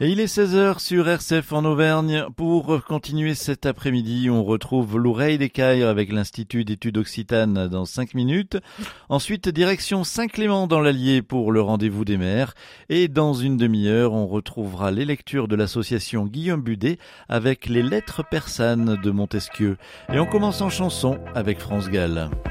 Et il est 16h sur RCF en Auvergne. Pour continuer cet après-midi, on retrouve l'oreille d'écaille avec l'Institut d'études occitanes dans 5 minutes. Ensuite, direction Saint-Clément dans l'Allier pour le rendez-vous des maires. Et dans une demi-heure, on retrouvera les lectures de l'association Guillaume Budet avec les lettres persanes de Montesquieu. Et on commence en chanson avec France Gall.